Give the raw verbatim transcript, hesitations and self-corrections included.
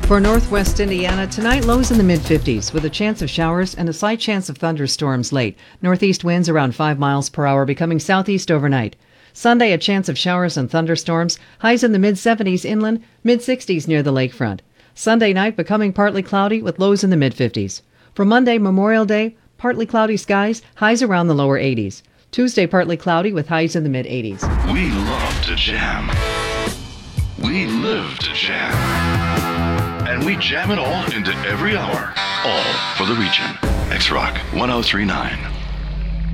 For northwest Indiana, tonight lows in the mid fifties with a chance of showers and a slight chance of thunderstorms late. Northeast winds around five miles per hour, becoming southeast overnight. Sunday, a chance of showers and thunderstorms, highs in the mid seventies inland, mid sixties near the lakefront. Sunday night, becoming partly cloudy with lows in the mid fifties. For Monday, Memorial Day, partly cloudy skies, highs around the lower eighties. Tuesday, partly cloudy with highs in the mid eighties. We love to jam. We live to jam. And we jam it all into every hour. All for the region. X-Rock one oh three point nine.